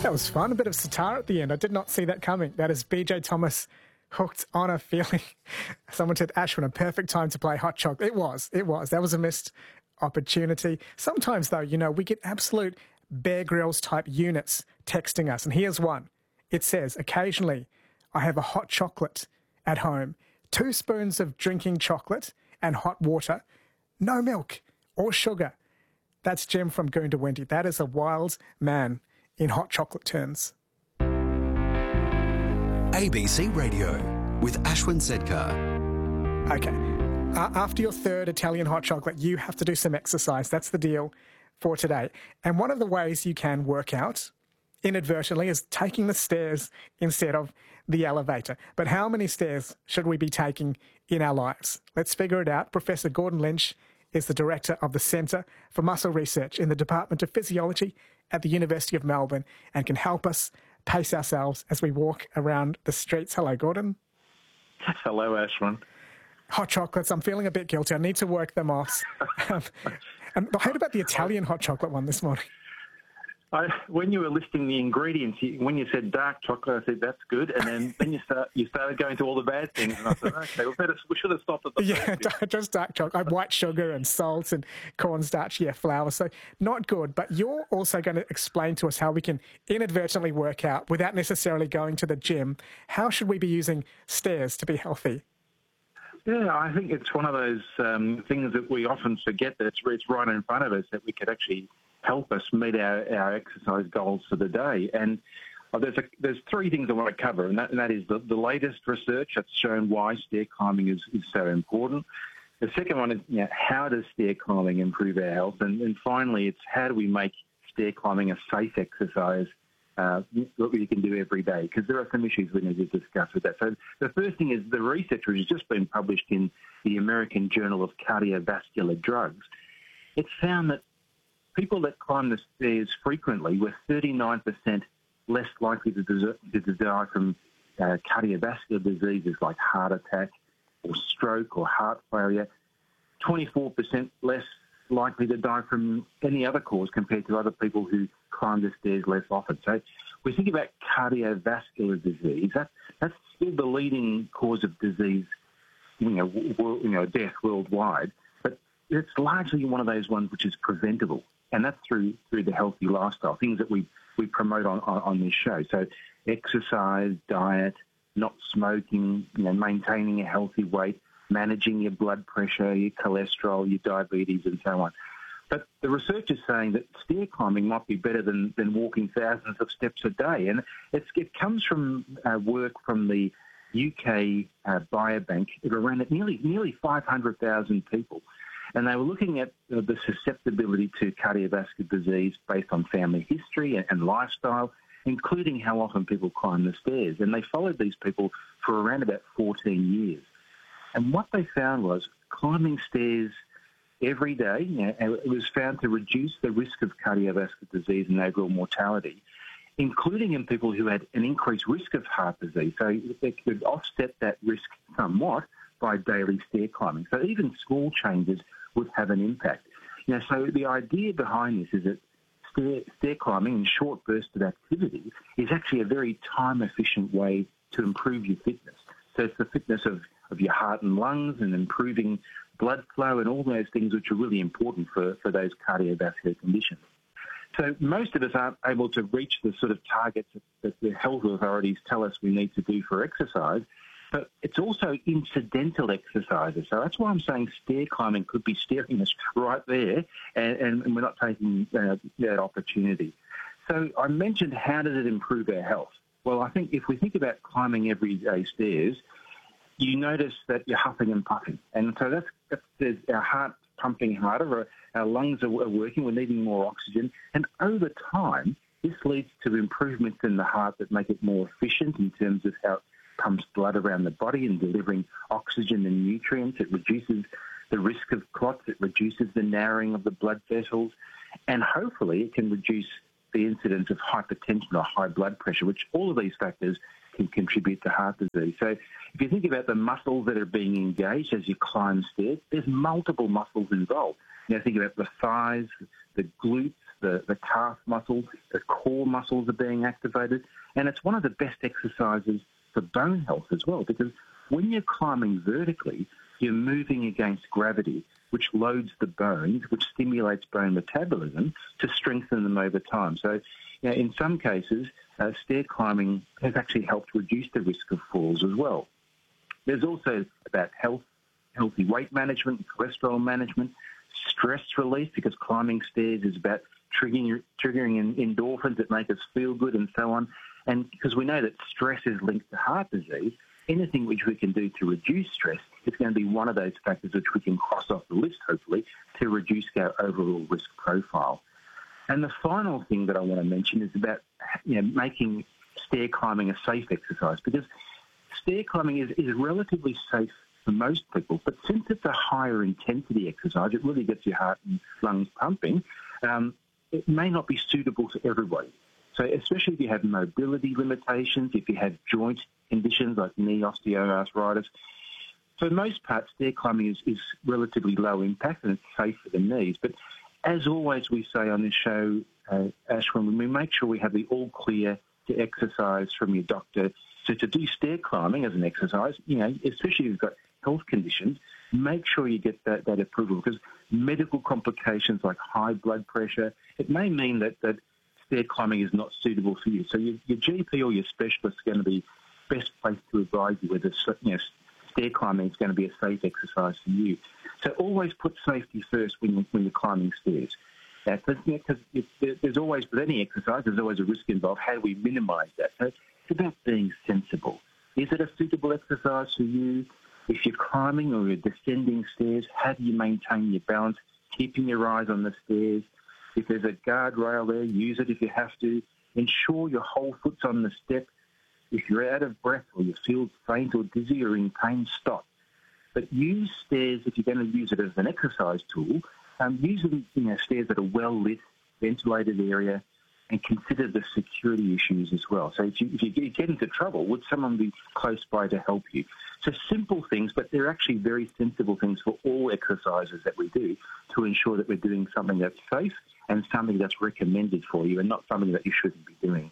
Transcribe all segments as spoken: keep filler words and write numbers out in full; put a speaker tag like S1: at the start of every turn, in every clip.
S1: That was fun. A bit of sitar at the end. I did not see that coming. That is B J Thomas, Hooked on a Feeling. Someone said, Ashwin, a perfect time to play Hot Chocolate. It was. It was. That was a missed opportunity. Sometimes, though, you know, we get absolute Bear Grylls type units texting us. And here's one. It says, occasionally, I have a hot chocolate at home, two spoons of drinking chocolate and hot water, no milk or sugar. That's Jim from Goondiwindi. That is a wild man in hot chocolate terms.
S2: A B C Radio with Ashwin Sedkar.
S1: Okay. Uh, after your third Italian hot chocolate, you have to do some exercise. That's the deal for today. And one of the ways you can work out inadvertently is taking the stairs instead of the elevator. But how many stairs should we be taking in our lives? Let's figure it out. Professor Gordon Lynch is the director of the Centre for Muscle Research in the Department of Physiology at the University of Melbourne and can help us pace ourselves as we walk around the streets. Hello, Gordon.
S3: Hello, Ashwin.
S1: Hot chocolates, I'm feeling a bit guilty. I need to work them off. um, and I heard about the Italian hot chocolate one this morning.
S3: I, when you were listing the ingredients, you, when you said dark chocolate, I said, that's good. And then, then you start you started going to all the bad things. And I said, okay, we, better, we should have stopped at the
S1: Yeah, just dark chocolate. White sugar and salt and cornstarch, yeah, flour. So not good. But you're also going to explain to us how we can inadvertently work out without necessarily going to the gym. How should we be using stairs to be healthy?
S3: Yeah, I think it's one of those um, things that we often forget that it's, it's right in front of us that we could actually help us meet our, our exercise goals for the day. And uh, there's a, there's three things I want to cover, and that, and that is the, the latest research that's shown why stair climbing is, is so important. The second one is, you know, how does stair climbing improve our health? And, and finally, it's how do we make stair climbing a safe exercise uh, that we can do every day? Because there are some issues we need to discuss with that. So the first thing is the research, which has just been published in the American Journal of Cardiovascular Drugs. It's found that people that climb the stairs frequently were thirty-nine percent less likely to, to die from uh, cardiovascular diseases like heart attack or stroke or heart failure, twenty-four percent less likely to die from any other cause compared to other people who climb the stairs less often. So we think about cardiovascular disease. That, that's still the leading cause of disease, you know, world, you know, death worldwide. But it's largely one of those ones which is preventable. And that's through through the healthy lifestyle, things that we, we promote on, on, on this show. So exercise, diet, not smoking, you know, maintaining a healthy weight, managing your blood pressure, your cholesterol, your diabetes, and so on. But the research is saying that stair climbing might be better than, than walking thousands of steps a day. And it's, it comes from uh, work from the U K uh, Biobank. It ran at nearly, nearly five hundred thousand people. And they were looking at uh, the susceptibility to cardiovascular disease based on family history and, and lifestyle, including how often people climb the stairs. And they followed these people for around about fourteen years. And what they found was climbing stairs every day, you know, it was found to reduce the risk of cardiovascular disease and overall mortality, including in people who had an increased risk of heart disease. So they could offset that risk somewhat by daily stair climbing. So even small changes would have an impact. You know, so the idea behind this is that stair, stair climbing in short bursts of activity is actually a very time-efficient way to improve your fitness. So it's the fitness of, of your heart and lungs and improving blood flow and all those things which are really important for, for those cardiovascular conditions. So most of us aren't able to reach the sort of targets that the health authorities tell us we need to do for exercise, but it's also incidental exercises. So that's why I'm saying stair climbing could be steering us right there, and, and we're not taking uh, that opportunity. So I mentioned, how does it improve our health? Well, I think if we think about climbing everyday stairs, you notice that you're huffing and puffing. And so that's, that's our heart pumping harder, our lungs are working, we're needing more oxygen. And over time, this leads to improvements in the heart that make it more efficient in terms of how it pumps blood around the body and delivering oxygen and nutrients. It reduces the risk of clots, it reduces the narrowing of the blood vessels, and hopefully it can reduce the incidence of hypertension or high blood pressure, which all of these factors can contribute to heart disease. So if you think about the muscles that are being engaged as you climb stairs, there's multiple muscles involved. You know, think about the thighs, the glutes, the the, the calf muscles, the core muscles are being activated, and it's one of the best exercises for bone health as well, because when you're climbing vertically, you're moving against gravity, which loads the bones, which stimulates bone metabolism to strengthen them over time. So, you know, in some cases, uh, stair climbing has actually helped reduce the risk of falls as well. There's also about health, healthy weight management, cholesterol management, stress relief, because climbing stairs is about triggering, triggering endorphins that make us feel good and so on. And because we know that stress is linked to heart disease, anything which we can do to reduce stress is going to be one of those factors which we can cross off the list, hopefully, to reduce our overall risk profile. And the final thing that I want to mention is about, you know, making stair climbing a safe exercise, because stair climbing is, is relatively safe for most people, but since it's a higher intensity exercise, it really gets your heart and lungs pumping, um, it may not be suitable for everybody. So especially if you have mobility limitations, if you have joint conditions like knee osteoarthritis, for the most part, stair climbing is, is relatively low impact and it's safe for the knees. But as always we say on this show, uh, Ashwin, we make sure we have the all clear to exercise from your doctor. So to do stair climbing as an exercise, you know, especially if you've got health conditions, make sure you get that, that approval, because medical complications like high blood pressure, it may mean that, that stair climbing is not suitable for you. So your, your G P or your specialist is going to be best placed to advise you whether, you know, stair climbing is going to be a safe exercise for you. So always put safety first when, you, when you're climbing stairs. Because you know, there's always, with any exercise, there's always a risk involved. How do we minimise that? So it's about being sensible. Is it a suitable exercise for you? If you're climbing or you're descending stairs, how do you maintain your balance, keeping your eyes on the stairs? If there's a guardrail there, use it if you have to. Ensure your whole foot's on the step. If you're out of breath or you feel faint or dizzy or in pain, stop. But use stairs, if you're going to use it as an exercise tool, um, use them, you know, stairs that are well-lit, ventilated area, and consider the security issues as well. So if you, if you get into trouble, would someone be close by to help you? So simple things, but they're actually very sensible things for all exercises that we do to ensure that we're doing something that's safe and something that's recommended for you and not something that you shouldn't be doing.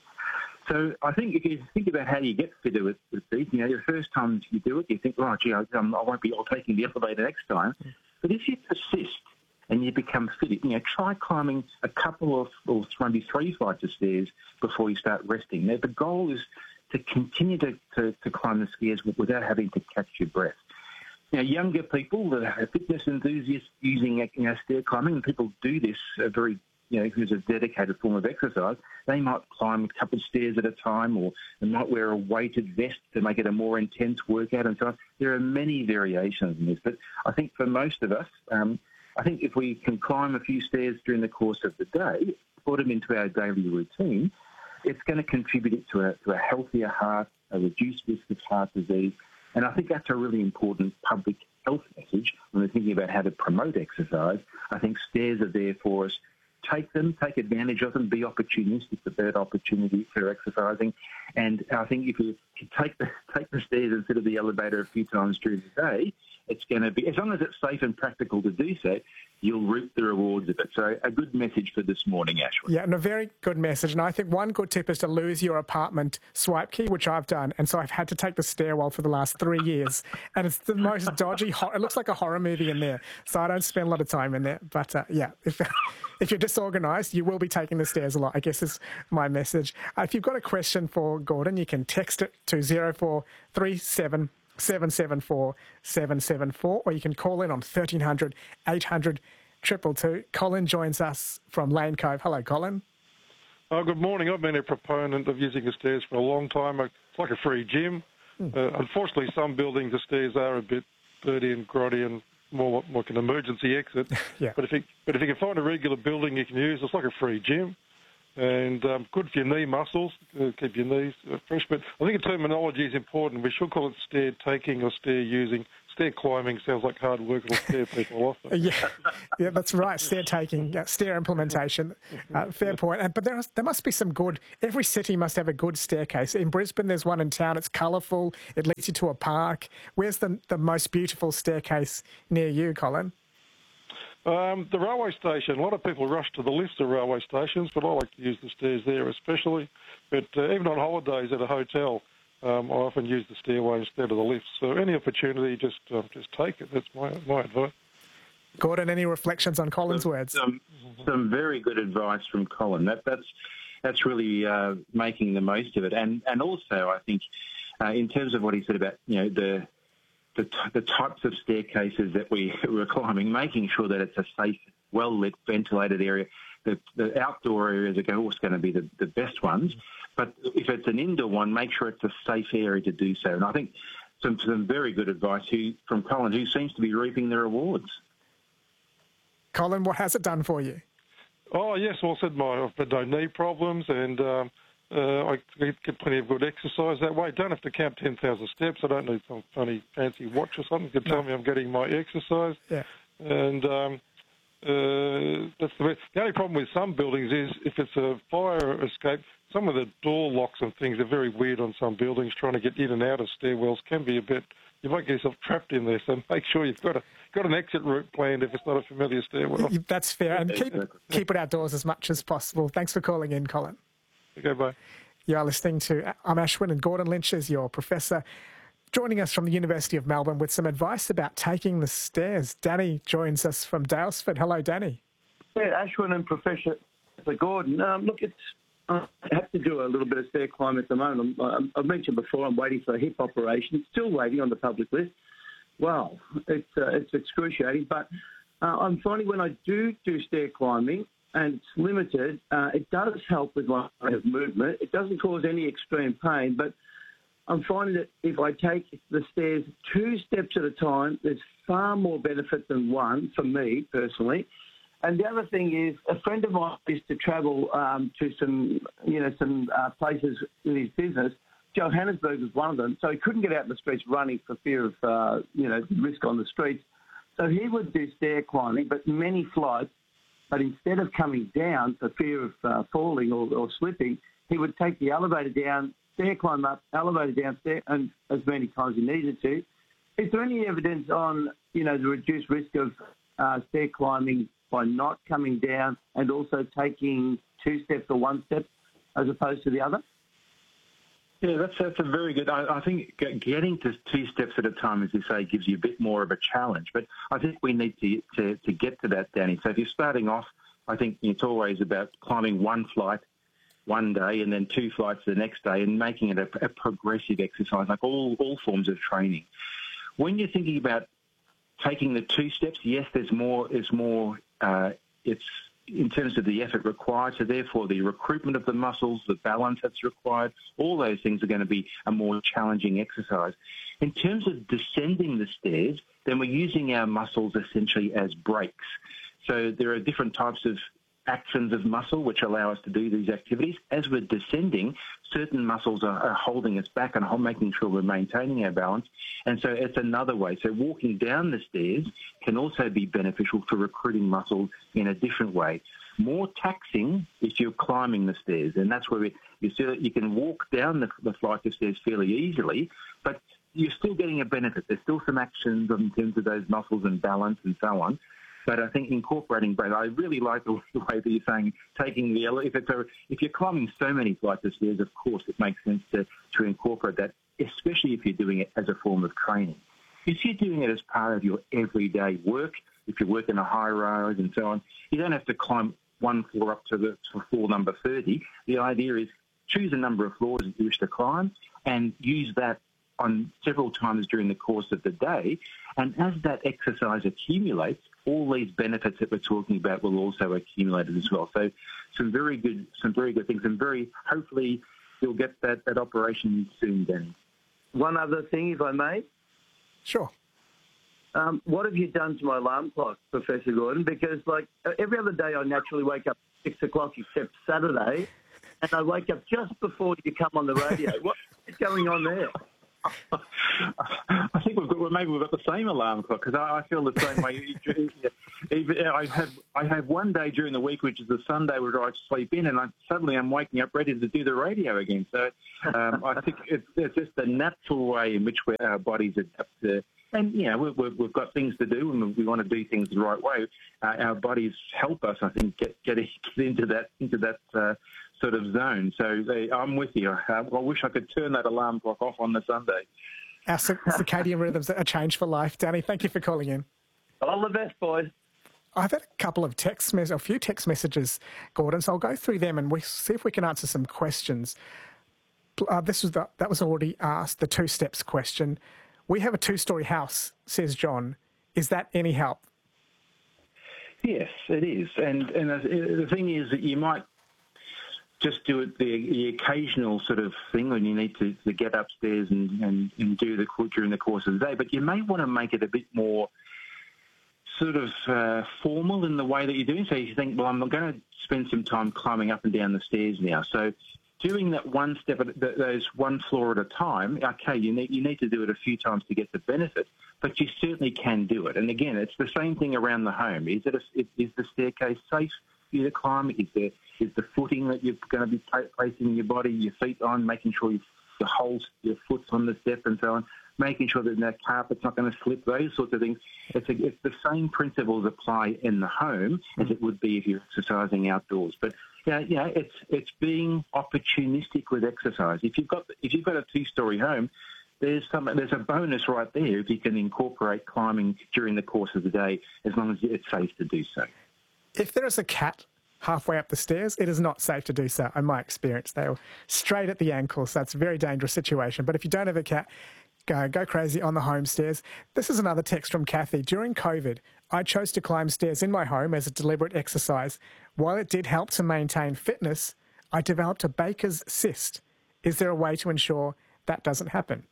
S3: So I think if you think about how you get fitter with, with these, you know, the first time you do it, you think, oh, gee, I, um, I won't be all taking the elevator next time. But if you persist and you become fit, you know, try climbing a couple of, or maybe three flights of stairs before you start resting. Now, the goal is to continue to, to, to climb the stairs without having to catch your breath. Now, younger people that are fitness enthusiasts using, you know, stair climbing, and people do this uh, very, you know, who's a dedicated form of exercise, they might climb a couple of stairs at a time, or they might wear a weighted vest to make it a more intense workout and so on. There are many variations in this, but I think for most of us, um, I think if we can climb a few stairs during the course of the day, put them into our daily routine, it's going to contribute to a, to a healthier heart, a reduced risk of heart disease, and I think that's a really important public health message when we're thinking about how to promote exercise. I think stairs are there for us. Take them, take advantage of them, be opportunistic with that opportunity for exercising. And I think if you take the take the stairs instead of the elevator a few times during the day, it's going to be, as long as it's safe and practical to do so, you'll reap the rewards of it. So a good message for this morning, Ashwin.
S1: Yeah, and a very good message. And I think one good tip is to lose your apartment swipe key, which I've done. And so I've had to take the stairwell for the last three years. And it's the most dodgy, hor- it looks like a horror movie in there. So I don't spend a lot of time in there. But uh, yeah, if, if you're disorganised, you will be taking the stairs a lot, I guess is my message. Uh, if you've got a question for Gordon, you can text it to zero four three seven seven seven four seven seven four, or you can call in on thirteen hundred eight hundred two two two. Colin joins us from Lane Cove. Hello, Colin.
S4: Oh, good morning. I've been a proponent of using the stairs for a long time. It's like a free gym. Mm. Uh, unfortunately, some buildings, the stairs are a bit dirty and grotty and more like an emergency exit.
S1: yeah.
S4: But if you but if you can find a regular building you can use, it's like a free gym. And um, good for your knee muscles, uh, keep your knees uh, fresh. But I think the terminology is important. We should call it stair taking or stair using. Stair climbing sounds like hard work. It'll scare people off.
S1: yeah, yeah, that's right. Stair taking, yeah, stair implementation. Uh, fair point. And, but there, is, there must be some good. Every city must have a good staircase. In Brisbane, there's one in town. It's colourful. It leads you to a park. Where's the the most beautiful staircase near you, Colin?
S4: Um, the railway station, a lot of people rush to the lifts of railway stations, but I like to use the stairs there especially. But uh, even on holidays at a hotel, um, I often use the stairway instead of the lifts. So any opportunity, just uh, just take it. That's my my advice.
S1: Gordon, any reflections on Colin's
S3: some,
S1: words?
S3: Some, some very good advice from Colin. That, that's that's really uh, making the most of it. And and also, I think, uh, in terms of what he said about, you know, the the, the types of staircases that we were climbing, making sure that it's a safe, well-lit, ventilated area. The, the outdoor areas are always going to be the, the best ones. But if it's an indoor one, make sure it's a safe area to do so. And I think some, some very good advice who, from Colin, who seems to be reaping the rewards.
S1: Colin, what has it done for you?
S4: Oh, yes, well, I said my, I've had no knee problems and um, uh, I get plenty of good exercise that way. Don't have to count ten thousand steps. I don't need some funny fancy watch or something to tell no. me I'm getting my exercise.
S1: Yeah.
S4: And um, uh, that's the best. The only problem with some buildings is if it's a fire escape, some of the door locks and things are very weird on some buildings. Trying to get in and out of stairwells can be a bit... You might get yourself trapped in there, so make sure you've got a got an exit route planned if it's not a familiar stairwell.
S1: That's fair, and keep keep it outdoors as much as possible. Thanks for calling in, Colin.
S4: Okay, bye.
S1: You are listening to I'm Ashwin, and Gordon Lynch is your professor, joining us from the University of Melbourne with some advice about taking the stairs. Danny joins us from Daylesford. Hello, Danny.
S5: Yeah, Ashwin and Professor Gordon. Um, look, it's I have to do a little bit of stair climb at the moment. I'm, I've mentioned before I'm waiting for a hip operation. Still waiting on the public list. Wow, it's uh, it's excruciating. But uh, I'm finding when I do do stair climbing and it's limited, uh, it does help with my rate of movement. It doesn't cause any extreme pain, but I'm finding that if I take the stairs two steps at a time, there's far more benefit than one for me personally. And the other thing is, a friend of mine used to travel um, to some, you know, some uh, places with his business. Johannesburg was one of them, so he couldn't get out in the streets running for fear of, uh, you know, risk on the streets. So he would do stair climbing, but many flights. But instead of coming down for fear of uh, falling or, or slipping, he would take the elevator down, stair climb up, elevator down, stair, and as many times he needed to. Is there any evidence on, you know, the reduced risk of uh, stair climbing by not coming down and also taking two steps or one step as opposed to the other?
S3: Yeah, that's that's a very good... I, I think getting to two steps at a time, as you say, gives you a bit more of a challenge. But I think we need to, to, to get to that, Danny. So if you're starting off, I think it's always about climbing one flight one day and then two flights the next day and making it a, a progressive exercise, like all, all forms of training. When you're thinking about taking the two steps, yes, there's more... There's more uh, it's in terms of the effort required, so therefore the recruitment of the muscles, the balance that's required, all those things are going to be a more challenging exercise. In terms of descending the stairs, then we're using our muscles essentially as brakes. So there are different types of actions of muscle which allow us to do these activities. As we're descending, certain muscles are, are holding us back and making sure we're maintaining our balance. And so it's another way. So walking down the stairs can also be beneficial for recruiting muscles in a different way. More taxing if you're climbing the stairs, and that's where we, you see that you can walk down the, the flight of stairs fairly easily, but you're still getting a benefit. There's still some actions in terms of those muscles and balance and so on. But I think incorporating breath, I really like the way that you're saying taking the if it's a, if you're climbing so many flights of stairs, of course it makes sense to, to incorporate that, especially if you're doing it as a form of training. If you're doing it as part of your everyday work, if you work in a high rise and so on, you don't have to climb one floor up to the to floor number thirty. The idea is choose a number of floors that you wish to climb and use that on several times during the course of the day. And as that exercise accumulates, all these benefits that we're talking about will also accumulate as well. So some very good, some very good things, and very hopefully you'll get that, that operation soon, Danny.
S5: One other thing, if I may.
S1: Sure.
S5: Um, what have you done to my alarm clock, Professor Gordon? Because like every other day I naturally wake up at six o'clock except Saturday, and I wake up just before you come on the radio. What's going on there?
S3: I think we've got, well, maybe we've got the same alarm clock, because I, I feel the same way. I have I have one day during the week, which is the Sunday, where I sleep in, and I, suddenly I'm waking up ready to do the radio again. So um, I think it's, it's just the natural way in which we, our bodies adapt to And, you know, we've, we've got things to do and we want to do things the right way. Uh, our bodies help us, I think, get get, get into that into that uh, sort of zone. So they, I'm with you. I, I wish I could turn that alarm clock off on the Sunday.
S1: Our circadian rhythms are a change for life. Danny, thank you for calling in.
S5: All the best, boys.
S1: I've had a couple of text messages, a few text messages, Gordon, so I'll go through them and we see if we can answer some questions. Uh, this was the, that was already asked, the two steps question. We have a two-storey house, says John. Is that any help?
S3: Yes, it is. And and the thing is that you might just do it the, the occasional sort of thing when you need to, to get upstairs and, and, and do the during the course of the day. But you may want to make it a bit more sort of uh, formal in the way that you're doing. So you think, well, I'm going to spend some time climbing up and down the stairs now. So doing that one step at those one floor at a time, okay, you need you need to do it a few times to get the benefit, but you certainly can do it. And again, it's the same thing around the home. Is it a, is the staircase safe for you to climb? Is there is the footing that you're going to be placing your body, your feet on, making sure you, your whole your foot's on the step and so on, making sure that the carpet's not going to slip, those sorts of things. It's, a, it's the same principles apply in the home as it would be if you're exercising outdoors. But yeah, you know, it's it's being opportunistic with exercise. If you've got if you've got a two-storey home, there's some there's a bonus right there if you can incorporate climbing during the course of the day, as long as it's safe to do so.
S1: If there is a cat halfway up the stairs, it is not safe to do so. In my experience, they're straight at the ankles. So that's a very dangerous situation. But if you don't have a cat, Go, go crazy on the home stairs. This is another text from Kathy. During COVID, I chose to climb stairs in my home as a deliberate exercise. While it did help to maintain fitness, I developed a Baker's cyst. Is there a way to ensure that doesn't happen?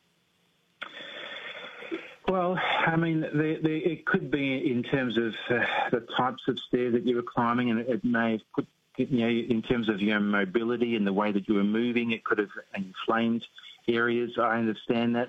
S3: Well, I mean, the, the, it could be in terms of uh, the types of stairs that you were climbing, and it may have put, you know, in terms of your mobility and the way that you were moving, it could have inflamed areas. I understand that.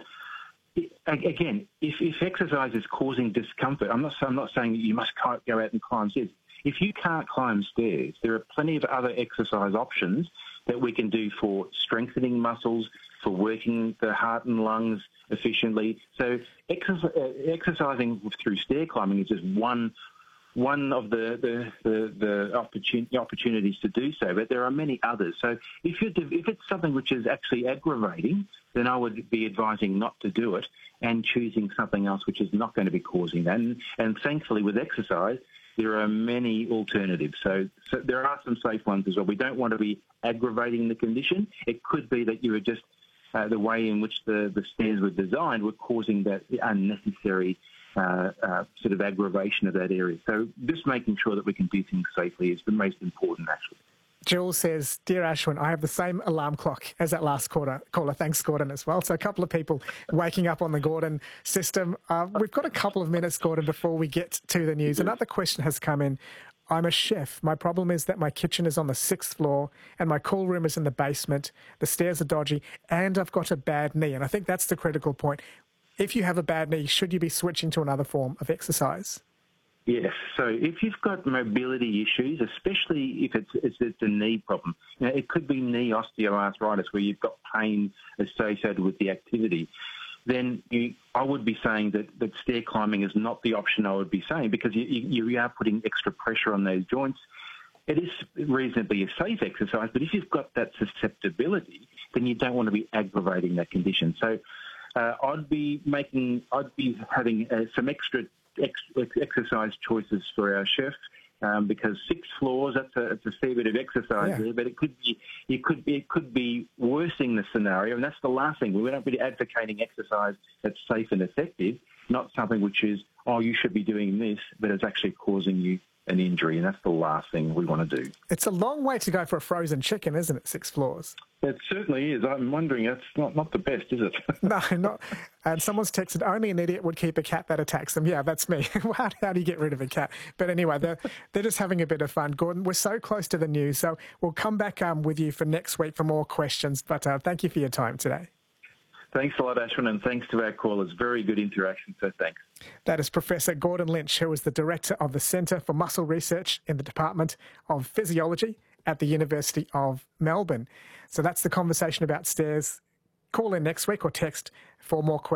S3: Again, if, if exercise is causing discomfort, I'm not, I'm not saying that you must go out and climb stairs. If you can't climb stairs, there are plenty of other exercise options that we can do for strengthening muscles, for working the heart and lungs efficiently. So exercise, exercising through stair climbing is just one one of the the, the, the opportun- opportunities to do so, but there are many others. So if, you if it's something which is actually aggravating, then I would be advising not to do it and choosing something else which is not going to be causing that. And, and thankfully with exercise, there are many alternatives. So, so there are some safe ones as well. We don't want to be aggravating the condition. It could be that you were just, uh, the way in which the, the stairs were designed were causing that unnecessary Uh, uh, sort of aggravation of that area. So just making sure that we can do things safely is the most important, actually.
S1: Jules says, Dear Ashwin, I have the same alarm clock as that last caller. caller. Thanks, Gordon, as well. So a couple of people waking up on the Gordon system. Uh, we've got a couple of minutes, Gordon, before we get to the news. Another question has come in. I'm a chef. My problem is that my kitchen is on the sixth floor and my cool room is in the basement. The stairs are dodgy and I've got a bad knee. And I think that's the critical point. If you have a bad knee, should you be switching to another form of exercise?
S3: Yes. So if you've got mobility issues, especially if it's, it's, it's a knee problem, you know, it could be knee osteoarthritis where you've got pain associated with the activity, then you, I would be saying that, that stair climbing is not the option I would be saying, because you, you, you are putting extra pressure on those joints. It is reasonably a safe exercise, but if you've got that susceptibility, then you don't want to be aggravating that condition. So Uh, I'd be making, I'd be having uh, some extra ex- exercise choices for our chef, um, because six floors, that's a, it's a fair bit of exercise yeah. there, but it could be, it could be, it could be worsening the scenario, and that's the last thing. We don't be advocating exercise that's safe and effective, not something which is, oh, you should be doing this, but it's actually causing you an injury, and that's the last thing we want to do.
S1: It's a long way to go for a frozen chicken, isn't it? Six floors.
S3: It certainly is. I'm wondering, that's not, not the best, is it?
S1: No, not. And someone's texted, only an idiot would keep a cat that attacks them. Yeah, that's me. how, how do you get rid of a cat? But anyway, they're, they're just having a bit of fun. Gordon, we're so close to the news, so we'll come back um, with you for next week for more questions. But uh, thank you for your time today.
S3: Thanks a lot, Ashwin, and thanks to our callers. Very good interaction, so thanks.
S1: That is Professor Gordon Lynch, who is the Director of the Centre for Muscle Research in the Department of Physiology at the University of Melbourne. So that's the conversation about stairs. Call in next week or text for more questions.